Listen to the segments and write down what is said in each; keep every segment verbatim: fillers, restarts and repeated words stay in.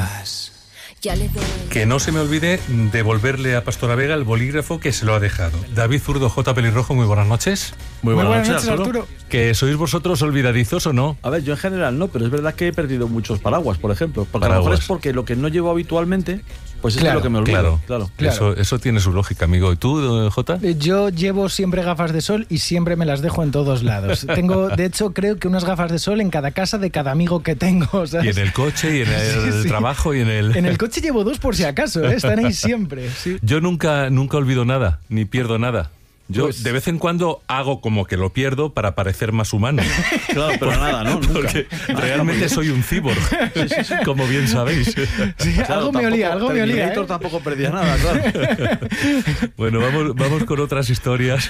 Gracias. Ya le doy. Que no se me olvide devolverle a Pastora Vega el bolígrafo que se lo ha dejado. David Zurdo, J. Pelirrojo, muy buenas noches. Muy buenas, muy buenas noches, Arturo. Arturo. ¿Que sois vosotros olvidadizos o no? A ver, yo en general no, pero es verdad que he perdido muchos paraguas, por ejemplo. Porque paraguas. A lo mejor es porque lo que no llevo habitualmente, pues claro, es lo que me olvido. Claro, claro. claro. Eso, eso tiene su lógica, amigo. ¿Y tú, Jota? Yo llevo siempre gafas de sol y siempre me las dejo en todos lados. Tengo, de hecho, creo que unas gafas de sol en cada casa de cada amigo que tengo, ¿sabes? Y en el coche, y en el sí, sí. trabajo, y en el... En el coche llevo dos por si acaso, ¿eh? Están ahí siempre. Sí. Yo nunca, nunca olvido nada, ni pierdo nada. Yo pues, de vez en cuando hago como que lo pierdo para parecer más humano. Claro, pero por, nada, ¿no? Nunca. Porque realmente soy un cyborg, sí, sí, sí. como bien sabéis. Sí, claro, algo me olía, algo me olía. ¿eh? Tampoco perdía nada, claro. Bueno, vamos, vamos con otras historias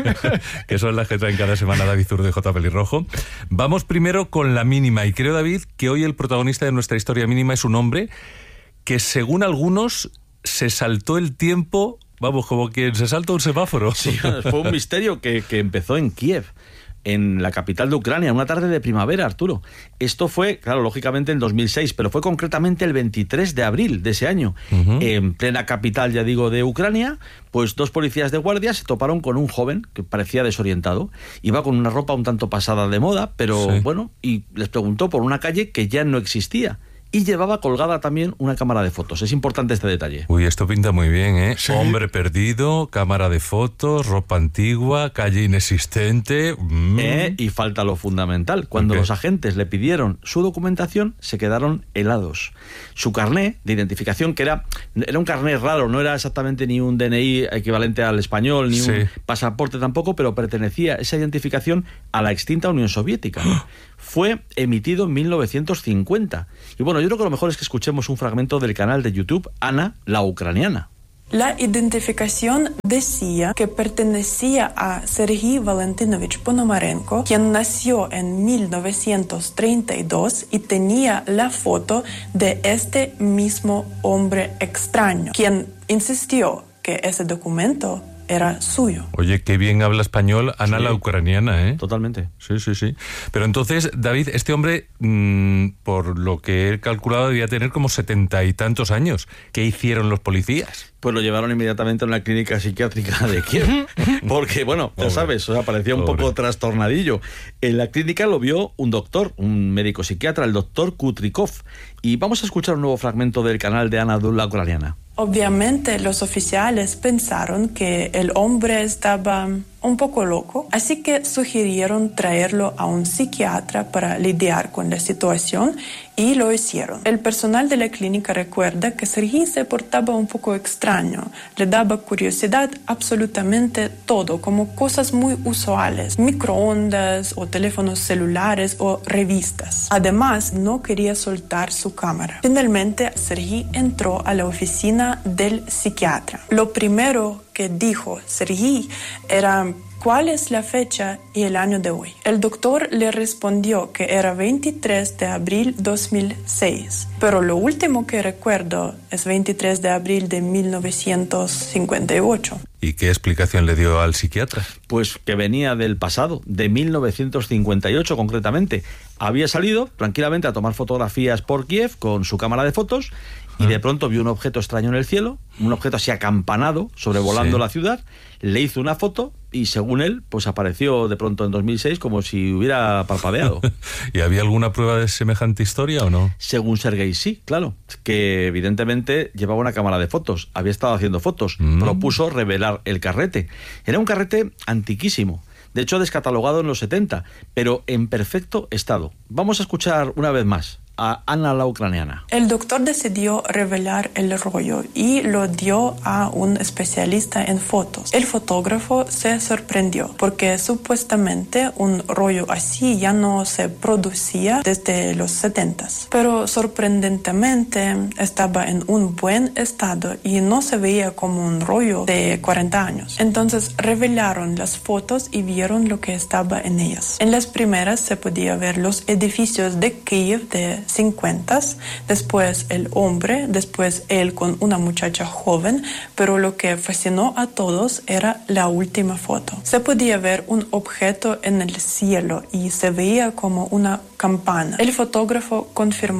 que son las que traen cada semana David Zurdo y J. Pelirrojo. Vamos primero con la mínima. Y creo, David, que hoy el protagonista de nuestra historia mínima es un hombre que, según algunos, se saltó el tiempo... Vamos, como quien se salta un semáforo. Sí, fue un misterio que, que empezó en Kiev, en la capital de Ucrania, una tarde de primavera, Arturo. Esto fue, claro, lógicamente en dos mil seis, pero fue concretamente el veintitrés de abril de ese año. Uh-huh. En plena capital, ya digo, de Ucrania, pues dos policías de guardia se toparon con un joven que parecía desorientado. Iba con una ropa un tanto pasada de moda, pero sí. bueno, y les preguntó por una calle que ya no existía. Y llevaba colgada también una cámara de fotos. Es importante este detalle. Uy, esto pinta muy bien, ¿eh? Sí. Hombre perdido, cámara de fotos, ropa antigua, calle inexistente... Mm. Eh, y falta lo fundamental. Cuando los agentes le pidieron su documentación, se quedaron helados. Su carné de identificación, que era, era un carné raro, no era exactamente ni un D N I equivalente al español, ni sí. un pasaporte tampoco, pero pertenecía esa identificación a la extinta Unión Soviética. Fue emitido en mil novecientos cincuenta. Y bueno, yo creo que lo mejor es que escuchemos un fragmento del canal de YouTube Ana, la ucraniana. La identificación decía que pertenecía a Sergei Valentinovich Ponomarenko, quien nació en mil novecientos treinta y dos y tenía la foto de este mismo hombre extraño, quien insistió que ese documento era suyo. Oye, qué bien habla español Ana sí, la ucraniana, ¿eh? Totalmente. Sí, sí, sí. Pero entonces, David, este hombre, mmm, por lo que he calculado, debía tener como setenta y tantos años. ¿Qué hicieron los policías? Pues lo llevaron inmediatamente a una clínica psiquiátrica de Kiev. Porque, bueno, ya sabes, o sea, parecía un Pobre. poco trastornadillo. En la clínica lo vio un doctor, un médico psiquiatra, el doctor Kutrikov. Y vamos a escuchar un nuevo fragmento del canal de Ana, la ucraniana. Obviamente los oficiales pensaron que el hombre estaba un poco loco, así que sugirieron traerlo a un psiquiatra para lidiar con la situación y lo hicieron. El personal de la clínica recuerda que Sergei se portaba un poco extraño, le daba curiosidad absolutamente todo, como cosas muy usuales, microondas o teléfonos celulares o revistas. Además, no quería soltar su cámara. Finalmente, Sergei entró a la oficina del psiquiatra. Lo primero que dijo Sergei era: ¿cuál es la fecha y el año de hoy? El doctor le respondió que era veintitrés de abril de dos mil seis, pero lo último que recuerdo es veintitrés de abril de mil novecientos cincuenta y ocho. ¿Y qué explicación le dio al psiquiatra? Pues que venía del pasado, de mil novecientos cincuenta y ocho concretamente. Había salido tranquilamente a tomar fotografías por Kiev con su cámara de fotos y de pronto vio un objeto extraño en el cielo, un objeto así acampanado, sobrevolando sí. la ciudad, le hizo una foto y según él, pues apareció de pronto en dos mil seis como si hubiera parpadeado. ¿Y había alguna prueba de semejante historia o no? Según Sergei, sí, claro, que evidentemente llevaba una cámara de fotos, había estado haciendo fotos, mm. propuso revelar el carrete. Era un carrete antiquísimo, de hecho descatalogado en los setenta, pero en perfecto estado. Vamos a escuchar una vez más a Ana la ucraniana. El doctor decidió revelar el rollo y lo dio a un especialista en fotos. El fotógrafo se sorprendió porque supuestamente un rollo así ya no se producía desde los setentas. Pero sorprendentemente estaba en un buen estado y no se veía como un rollo de cuarenta años. Entonces revelaron las fotos y vieron lo que estaba en ellas. En las primeras se podía ver los edificios de Kiev de cincuentas, después el hombre, después él con una muchacha joven, pero lo que fascinó a todos era la última foto. Se podía ver un objeto en el cielo y se veía como una campana. El fotógrafo confirmó que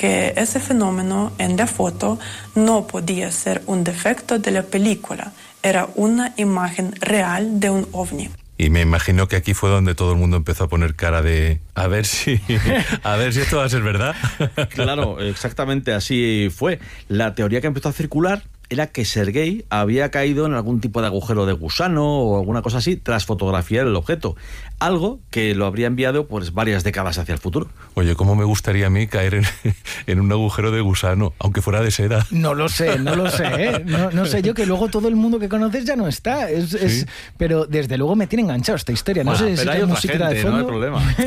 que ese fenómeno en la foto no podía ser un defecto de la película, era una imagen real de un ovni. Y me imagino que aquí fue donde todo el mundo empezó a poner cara de a ver si a ver si esto va a ser verdad. Claro, exactamente así fue. La teoría que empezó a circular era que Sergei había caído en algún tipo de agujero de gusano o alguna cosa así tras fotografiar el objeto, algo que lo habría enviado pues varias décadas hacia el futuro. Oye, cómo me gustaría a mí caer en, en un agujero de gusano, aunque fuera de seda. No lo sé, no lo sé, ¿eh? no, no sé yo, que luego todo el mundo que conoces ya no está, es, ¿Sí? es, pero desde luego me tiene enganchado esta historia, no Bueno, sé pero si hay hay otra musiquita gente, de fondo. no hay problema.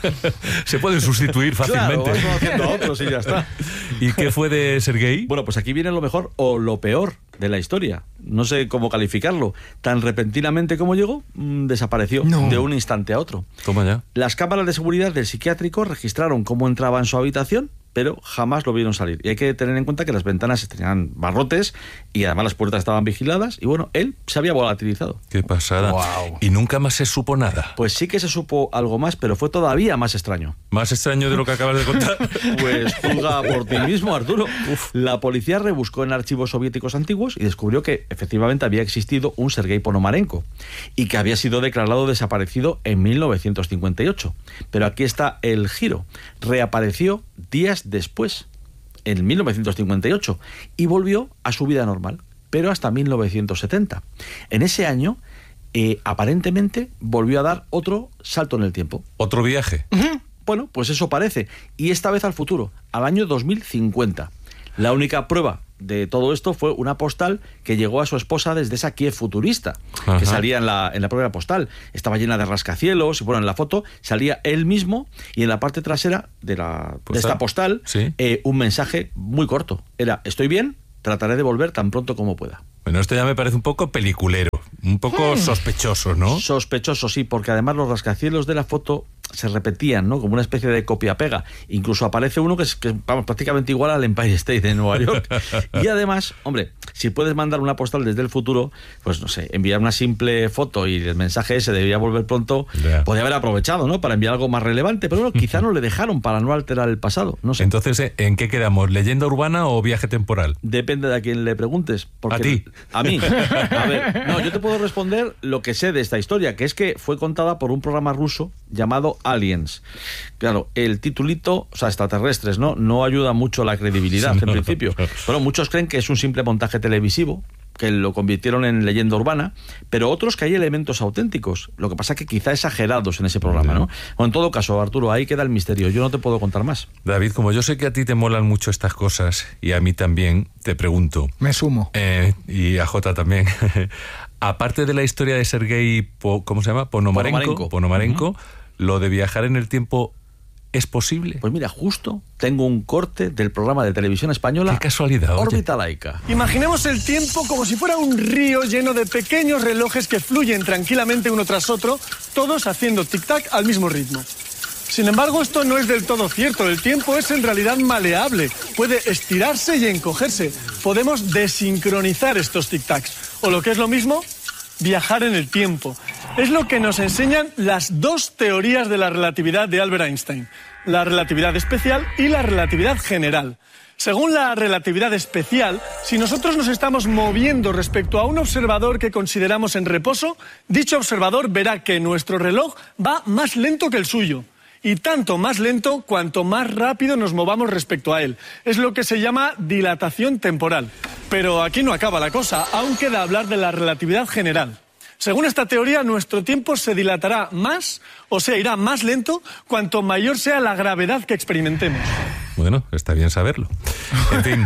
Se pueden sustituir fácilmente. Claro, vas conociendo a otros y ya está. ¿Y qué fue de Sergei? Bueno, pues aquí viene lo mejor o lo peor de la historia. No sé cómo calificarlo. Tan repentinamente como llegó, mmm, desapareció No. de un instante a otro. Toma ya. Las cámaras de seguridad del psiquiátrico registraron cómo entraba en su habitación, pero jamás lo vieron salir. Y hay que tener en cuenta que las ventanas tenían barrotes y además las puertas estaban vigiladas y bueno, él se había volatilizado. Qué pasada. Wow. Y nunca más se supo nada. Pues sí que se supo algo más, pero fue todavía más extraño. Más extraño de lo que acabas de contar. Pues juzga por ti mismo, Arturo. Uf. La policía rebuscó en archivos soviéticos antiguos y descubrió que efectivamente había existido un Sergei Ponomarenko y que había sido declarado desaparecido en mil novecientos cincuenta y ocho. Pero aquí está el giro. Reapareció días después, en mil novecientos cincuenta y ocho, y volvió a su vida normal, pero hasta mil novecientos setenta. En ese año, eh, aparentemente, volvió a dar otro salto en el tiempo. Otro viaje. Bueno, pues eso parece. Y esta vez al futuro, al año dos mil cincuenta. La única prueba de todo esto fue una postal que llegó a su esposa desde esa Kiev futurista, Ajá. que salía en la, en la propia postal. Estaba llena de rascacielos y bueno, en la foto salía él mismo y en la parte trasera de, la, de esta postal sí. eh, un mensaje muy corto. Era, estoy bien, trataré de volver tan pronto como pueda. Bueno, esto ya me parece un poco peliculero, un poco sospechoso, ¿no? Sospechoso, sí, porque además los rascacielos de la foto se repetían, ¿no? Como una especie de copia-pega. Incluso aparece uno que es, que, vamos, prácticamente igual al Empire State de Nueva York. Y además, hombre, si puedes mandar una postal desde el futuro, pues no sé, enviar una simple foto y el mensaje ese debería volver pronto, yeah. podría haber aprovechado, ¿no? Para enviar algo más relevante, pero bueno, quizá no le dejaron para no alterar el pasado, no sé. Entonces, ¿en qué quedamos? ¿Leyenda urbana o viaje temporal? Depende de a quién le preguntes. Porque ¿A ti? A mí. A ver, no, yo te puedo responder lo que sé de esta historia, que es que fue contada por un programa ruso llamado Aliens. Claro, el titulito, o sea, extraterrestres, ¿no? No ayuda mucho a la credibilidad, no, en principio. no. Bueno, muchos creen que es un simple montaje televisivo, que lo convirtieron en leyenda urbana, pero otros que hay elementos auténticos. Lo que pasa es que quizá exagerados en ese programa, ¿no? O en todo caso, Arturo, ahí queda el misterio. Yo no te puedo contar más. David, como yo sé que a ti te molan mucho estas cosas y a mí también, te pregunto. Me sumo. Eh, y a Jota también. Aparte de la historia de Sergei, Po- ¿cómo se llama? Ponomarenko. Ponomarenko. Ponomarenko, Uh-huh. ¿lo de viajar en el tiempo es posible? Pues mira, justo tengo un corte del programa de televisión española Qué casualidad, oye. Órbita Laica. Imaginemos el tiempo como si fuera un río lleno de pequeños relojes que fluyen tranquilamente uno tras otro, todos haciendo tic-tac al mismo ritmo. Sin embargo, esto no es del todo cierto. El tiempo es en realidad maleable. Puede estirarse y encogerse. Podemos desincronizar estos tic-tacs. O lo que es lo mismo, viajar en el tiempo. Es lo que nos enseñan las dos teorías de la relatividad de Albert Einstein. La relatividad especial y la relatividad general. Según la relatividad especial, si nosotros nos estamos moviendo respecto a un observador que consideramos en reposo, dicho observador verá que nuestro reloj va más lento que el suyo. Y tanto más lento cuanto más rápido nos movamos respecto a él. Es lo que se llama dilatación temporal. Pero aquí no acaba la cosa, aún queda hablar de la relatividad general. Según esta teoría, nuestro tiempo se dilatará más, o sea, irá más lento, cuanto mayor sea la gravedad que experimentemos. Bueno, está bien saberlo. En fin,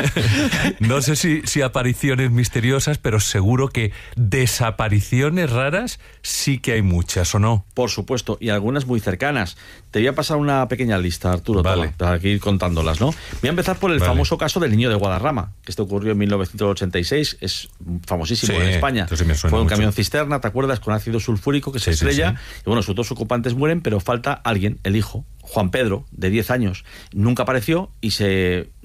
no sé si, si apariciones misteriosas, pero seguro que desapariciones raras sí que hay muchas, ¿o no? Por supuesto, y algunas muy cercanas. Te voy a pasar una pequeña lista, Arturo, Vale. para aquí ir contándolas, ¿no? Voy a empezar por el Vale. famoso caso del niño de Guadarrama, que este ocurrió en mil novecientos ochenta y seis, es famosísimo Sí, en España. esto sí me suena Fue un mucho. camión cisterna, ¿te acuerdas? Con ácido sulfúrico que se Sí, sí, estrella, sí. y bueno, sus dos ocupantes mueren, pero falta alguien, el hijo, Juan Pedro, de diez años. Nunca apareció y se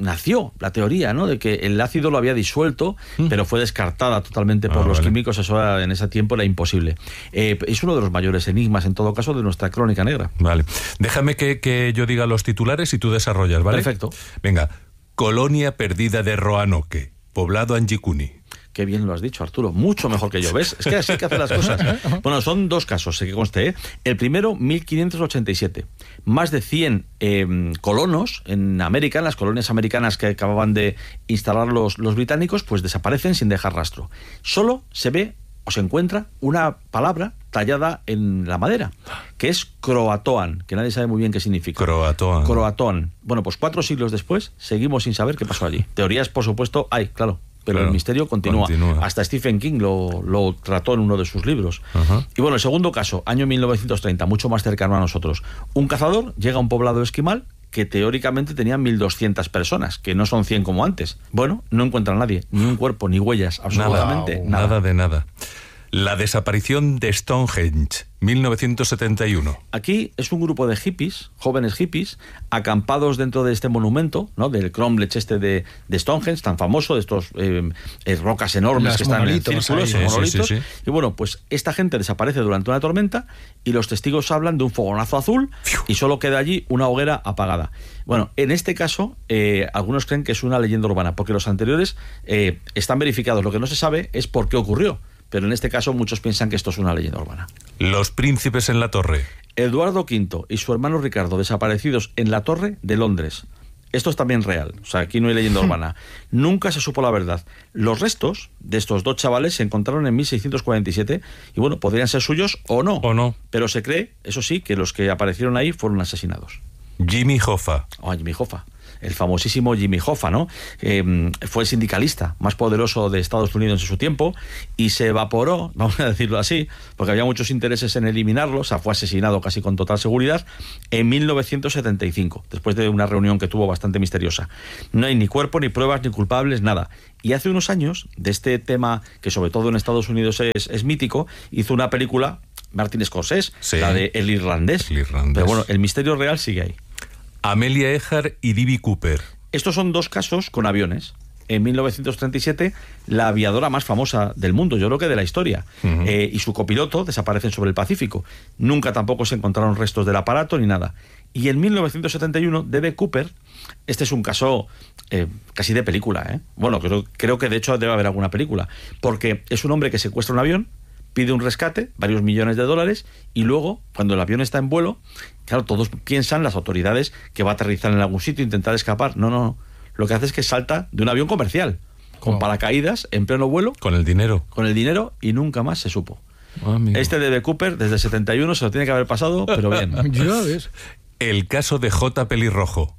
nació la teoría, ¿no?, de que el ácido lo había disuelto, mm. pero fue descartada totalmente por ah, los vale. químicos. Eso era, en ese tiempo era imposible. Eh, es uno de los mayores enigmas, en todo caso, de nuestra crónica negra. Vale. Déjame que, que yo diga los titulares y tú desarrollas, ¿vale? Perfecto. Venga. Colonia perdida de Roanoke, poblado Anjikuni. Qué bien lo has dicho, Arturo. Mucho mejor que yo, ¿ves? Es que así hay que hacer las cosas. Bueno, son dos casos, que conste, ¿eh? El primero, mil quinientos ochenta y siete. Más de cien eh, colonos en América, en las colonias americanas que acababan de instalar los, los británicos, pues desaparecen sin dejar rastro. Solo se ve o se encuentra una palabra tallada en la madera, que es croatoan, que nadie sabe muy bien qué significa. Croatoan. Croatoan. Bueno, pues cuatro siglos después seguimos sin saber qué pasó allí. Teorías, por supuesto, hay, claro. Pero claro, el misterio continúa. continúa. Hasta Stephen King lo, lo trató en uno de sus libros. Uh-huh. Y bueno, el segundo caso, año mil novecientos treinta, mucho más cercano a nosotros. Un cazador llega a un poblado esquimal que teóricamente tenía mil doscientas personas, que no son cien como antes. Bueno, no encuentra a nadie, ni un cuerpo, ni huellas, absolutamente nada. Nada, nada de nada. La desaparición de Stonehenge, mil novecientos setenta y uno. Aquí es un grupo de hippies, jóvenes hippies, acampados dentro de este monumento, ¿no?, del cromlech este de, de Stonehenge, tan famoso, de estos eh, eh, rocas enormes Las que están en círculos, sí, monolitos. Sí, sí, sí. Y bueno, pues esta gente desaparece durante una tormenta y los testigos hablan de un fogonazo azul y solo queda allí una hoguera apagada. Bueno, en este caso, eh, algunos creen que es una leyenda urbana, porque los anteriores eh, están verificados. Lo que no se sabe es por qué ocurrió. Pero en este caso muchos piensan que esto es una leyenda urbana. Los príncipes en la torre. Eduardo quinto y su hermano Ricardo desaparecidos en la torre de Londres. Esto es también real, o sea, aquí no hay leyenda urbana. Nunca se supo la verdad. Los restos de estos dos chavales se encontraron en mil seiscientos cuarenta y siete y bueno, podrían ser suyos o no. O no. Pero se cree, eso sí, que los que aparecieron ahí fueron asesinados. Jimmy Hoffa. Oh, Jimmy Hoffa. El famosísimo Jimmy Hoffa, ¿no? Eh, fue el sindicalista más poderoso de Estados Unidos en su tiempo y se evaporó, vamos a decirlo así, porque había muchos intereses en eliminarlo. O sea, fue asesinado casi con total seguridad en mil novecientos setenta y cinco, después de una reunión que tuvo bastante misteriosa. No hay ni cuerpo, ni pruebas, ni culpables, nada. Y hace unos años, de este tema, que sobre todo en Estados Unidos es, es mítico, hizo una película, Martin Scorsese, sí, la de El Irlandés. El Irlandés. Pero bueno, el misterio real sigue ahí. Amelia Earhart y D B Cooper. Estos son dos casos con aviones. En mil novecientos treinta y siete, la aviadora más famosa del mundo, yo creo que de la historia, uh-huh. eh, y su copiloto desaparecen sobre el Pacífico. Nunca tampoco se encontraron restos del aparato ni nada. Y en mil novecientos setenta y uno, D B Cooper, este es un caso eh, casi de película, ¿eh? Bueno, creo, creo que de hecho debe haber alguna película, porque es un hombre que secuestra un avión, pide un rescate, varios millones de dólares, y luego, cuando el avión está en vuelo, claro, todos piensan, las autoridades, que va a aterrizar en algún sitio e intentar escapar. No, no, no. Lo que hace es que salta de un avión comercial, con oh. paracaídas, en pleno vuelo. Con el dinero. Con el dinero, y nunca más se supo. Oh, este de D B Cooper, desde el setenta y uno, se lo tiene que haber pasado, pero bien. Ya ves. El caso de J. Pelirrojo.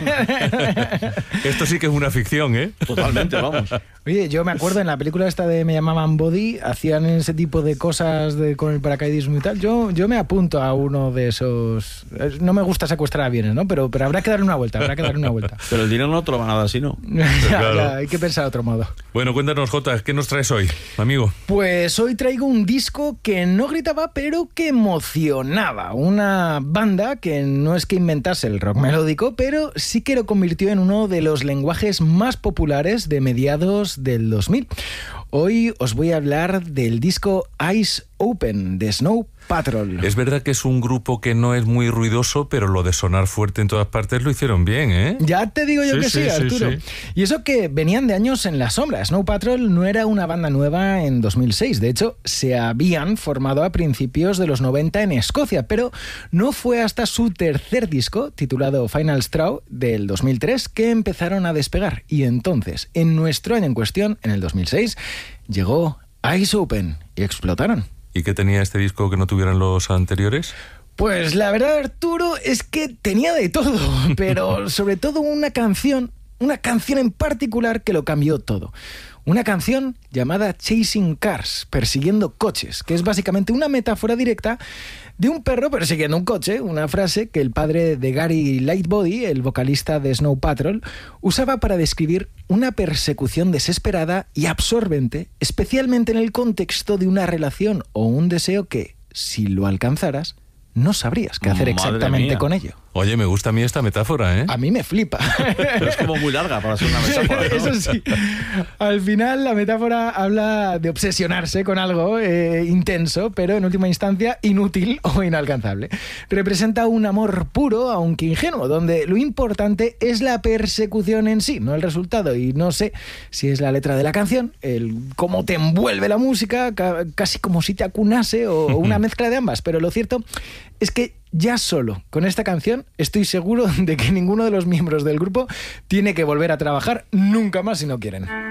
Esto sí que es una ficción, ¿eh? Totalmente, vamos. Oye, yo me acuerdo en la película esta de Me llamaban Body, hacían ese tipo de cosas de, con el paracaidismo y tal. Yo, yo me apunto a uno de esos... No me gusta secuestrar aviones, ¿no? Pero, pero habrá que darle una vuelta, habrá que darle una vuelta. Pero el dinero no te lo van a dar así, ¿no? ya, claro. ya, hay que pensar de otro modo. Bueno, cuéntanos, Jota, ¿qué nos traes hoy, amigo? Pues hoy traigo un disco que no gritaba, pero que emocionaba. Una banda que no es que inventase el rock melódico, pero sí que lo convirtió en uno de los lenguajes más populares de mediados del dos mil. Hoy os voy a hablar del disco Eyes Open de Snow Patrol. Es verdad que es un grupo que no es muy ruidoso, pero lo de sonar fuerte en todas partes lo hicieron bien, ¿eh? Ya te digo yo sí, que sí, sí Arturo. Sí, sí. Y eso que venían de años en la sombra. Snow Patrol no era una banda nueva en dos mil seis. De hecho, se habían formado a principios de los noventa en Escocia, pero no fue hasta su tercer disco, titulado Final Straw, del dos mil tres, que empezaron a despegar. Y entonces, en nuestro año en cuestión, en el dos mil seis, llegó Eyes Open y explotaron. ¿Y qué tenía este disco que no tuvieran los anteriores? Pues la verdad, Arturo, es que tenía de todo, pero sobre todo una canción, una canción en particular que lo cambió todo. Una canción llamada Chasing Cars, persiguiendo coches, que es básicamente una metáfora directa de un perro persiguiendo un coche, una frase que el padre de Gary Lightbody, el vocalista de Snow Patrol, usaba para describir una persecución desesperada y absorbente, especialmente en el contexto de una relación o un deseo que, si lo alcanzaras, no sabrías qué hacer exactamente con ello. Oye, me gusta a mí esta metáfora, ¿eh? A mí me flipa. Pero es como muy larga para ser una metáfora, ¿no? Eso sí. Al final la metáfora habla de obsesionarse con algo eh, intenso, pero en última instancia inútil o inalcanzable. Representa un amor puro, aunque ingenuo, donde lo importante es la persecución en sí, no el resultado. Y no sé si es la letra de la canción, el cómo te envuelve la música, ca- casi como si te acunase, o, o una mezcla de ambas. Pero lo cierto es que ya solo con esta canción estoy seguro de que ninguno de los miembros del grupo tiene que volver a trabajar nunca más si no quieren.